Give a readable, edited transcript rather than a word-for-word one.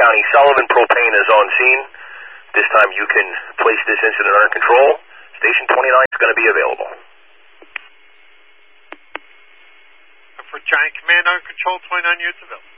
County, Sullivan Propane is on scene. This time you can place this incident under control. Station 29 is going to be available. For Giant Command, under control, 29 units available.